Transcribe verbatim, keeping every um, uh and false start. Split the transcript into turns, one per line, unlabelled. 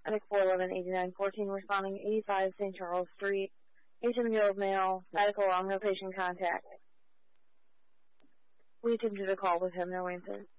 Medic four eleven eighty-nine fourteen responding eighty-five Saint Charles Street. eighteen-year-old male, medical on no patient contact. We attempted a call with him, no answer.